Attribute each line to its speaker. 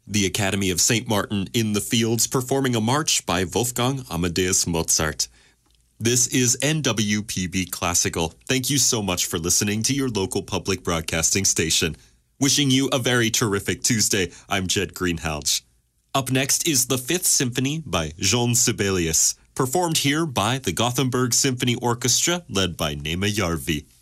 Speaker 1: The Academy of St. Martin in the Fields performing a march by Wolfgang Amadeus Mozart. This is NWPB Classical. Thank you so much for listening to your local public broadcasting station. Wishing you a very terrific Tuesday, I'm Jed Greenhalgh. Up next is the Fifth Symphony by Jean Sibelius, performed here by the Gothenburg Symphony Orchestra, led by Nema Järvi.